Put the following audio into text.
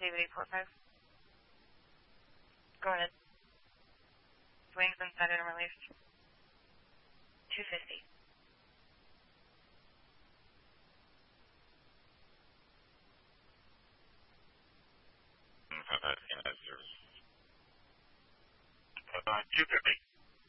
David 845. Go ahead. Wings inside and released. 250. United Service. 250.